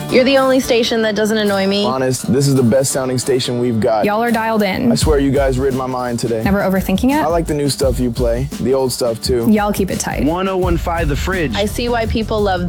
You're the only station that doesn't annoy me. Honest, this is the best sounding station we've got. Y'all are dialed in. I swear you guys rid my mind today. Never overthinking I it? like the new stuff you play, the old stuff too. Y'all keep it tight. 1015 The Fridge. I see why people love